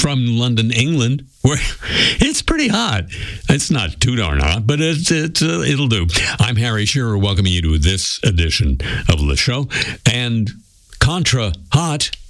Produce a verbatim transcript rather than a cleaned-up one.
from London, England, where it's pretty hot. It's not too darn hot, but it's, it's uh, it'll do. I'm Harry Shearer, welcoming you to this edition of the show. And Contra Hot